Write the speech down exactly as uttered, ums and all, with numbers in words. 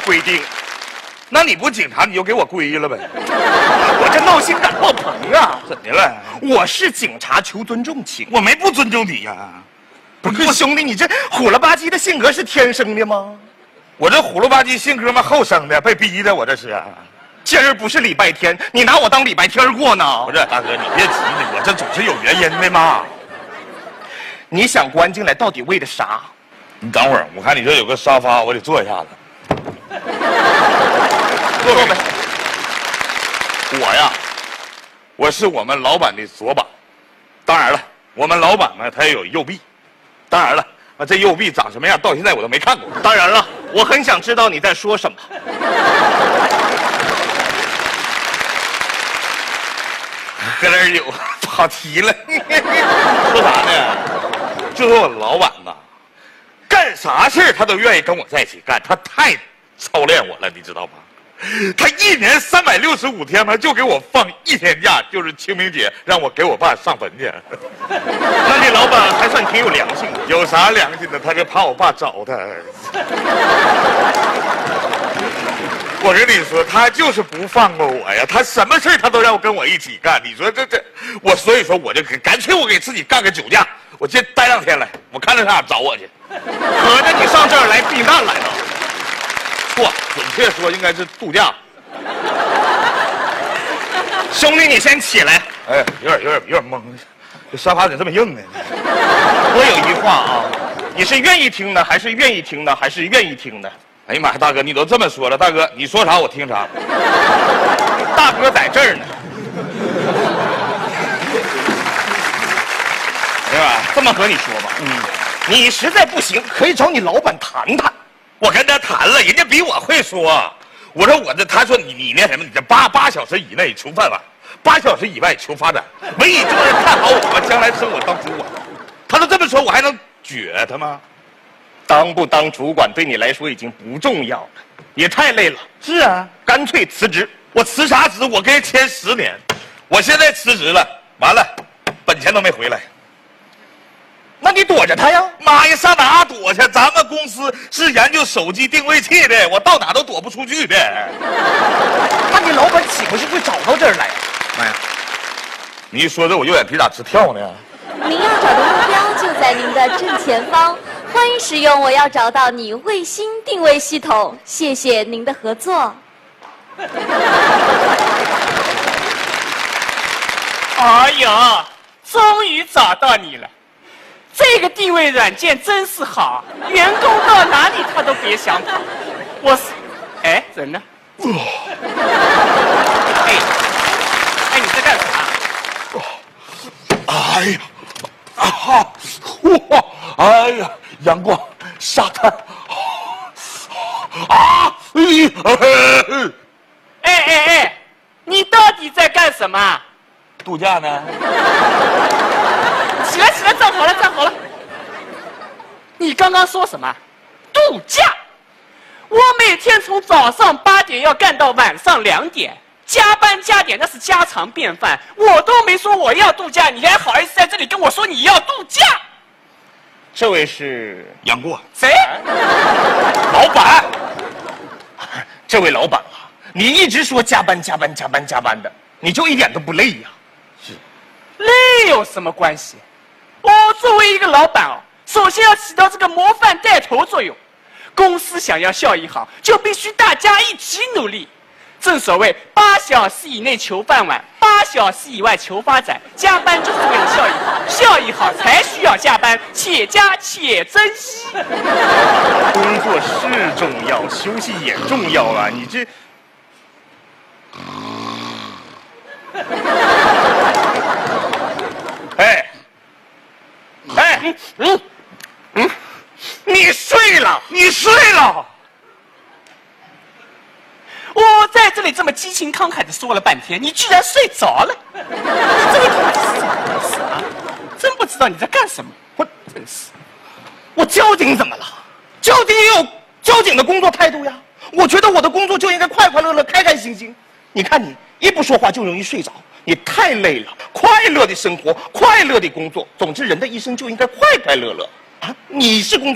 规定。 那你不警察，你就给我归了呗。 我这闹心感爆棚啊！ 怎的了？ 我是警察，求尊重请。 我没不尊重你呀、啊。 不是兄弟，你这虎了吧唧的性格是天生的吗？ 我这虎了吧唧性格嘛，后生的，被逼的，我这是、啊。 今儿不是礼拜天，你拿我当礼拜天过呢？ 不是大哥，你别急呢，我这总是有原因的嘛。 你想关进来到底为的啥？ 你等会儿，我看你这有个沙发，我得坐一下子。坐呗。我呀，我是我们老板的左膀。当然了，我们老板呢，他也有右臂。当然了，啊，这右臂长什么样，到现在我都没看过。 当然了，我很想知道你在说什么。 搁那儿有，跑题了。说啥呢？就说我老板呐，干啥事儿他都愿意跟我在一起干，他太操练我了，你知道吗？他一年三百六十五天嘛，就给我放一天假，就是清明节，让我给我爸上坟去。 那你老板还算挺有良心的。 有啥良心的？他就怕我爸找他。我跟你说，他就是不放过我呀！他什么事他都让我跟我一起干。你说这这，我所以说我就干脆我给自己干个酒假，我先待两天来，我看他上哪找我去。 合着你上这儿来避难来了？ 错，准确说应该是度假。 兄弟，你先起来。 哎，有点有点有点懵，这沙发怎么这么硬呢？ 我有一话啊，你是愿意听呢，还是愿意听呢，还是愿意听呢？ 哎呀妈呀，大哥，你都这么说了，大哥你说啥我听啥。 大哥在这儿呢。 对吧？ 这么和你说吧，嗯，你实在不行，可以找你老板谈谈。 我跟他谈了，人家比我会说。我说我这，他说你你那什么，你这八八小时以内求饭碗，八小时以外求发展，唯以众人看好我们将来升我当主管。他都这么说，我还能撅他吗？ 当不当主管对你来说已经不重要了，也太累了。 是啊， 干脆辞职。 我辞啥职？我跟人签十年，我现在辞职了，完了，本钱都没回来。 那你躲着他呀？ 妈呀，上哪躲去？咱们公司是研究手机定位器的，我到哪都躲不出去的。 那你老板岂不是会找到这儿来？ 妈呀，你一说这，我右眼皮咋直跳呢？ 您要找的目标就在您的正前方，欢迎使用我要找到你卫星定位系统，谢谢您的合作。 哎呀，终于找到你了！这个定位软件真是好，员工到哪里他都别想跑。我是，哎，人呢？哎，哎，你在干啥？ 哎呀，啊，哇，哎呀，阳光，沙滩，啊， 哎哎哎，你到底在干什么？ 度假呢？ 起来起来，站好了站好了。你刚刚说什么？度假？我每天从早上八点要干到晚上两点，加班加点那是家常便饭。我都没说我要度假，你还好意思在这里跟我说你要度假？ 这位是杨过， 谁？ 老板。这位老板啊，你一直说加班加班加班加班的，你就一点都不累呀？ 累有什么关系？我作为一个老板哦，首先要起到这个模范带头作用。公司想要效益好，就必须大家一起努力。正所谓八小时以内求饭碗，八小时以外求发展。加班就是为了效益好，效益好才需要加班，且加且珍惜。 工作是重要，休息也重要啊！你这。哎，哎，嗯嗯嗯，你睡了，你睡了。 我在这里这么激情慷慨的说了半天，你居然睡着了！你这个同事怎么回事啊？真不知道你在干什么。 我真是，我交警怎么了？交警也有交警的工作态度呀。我觉得我的工作就应该快快乐乐、开开心心。你看你一不说话就容易睡着，你太累了。快乐的生活，快乐的工作，总之人的一生就应该快快乐乐啊！你是工作。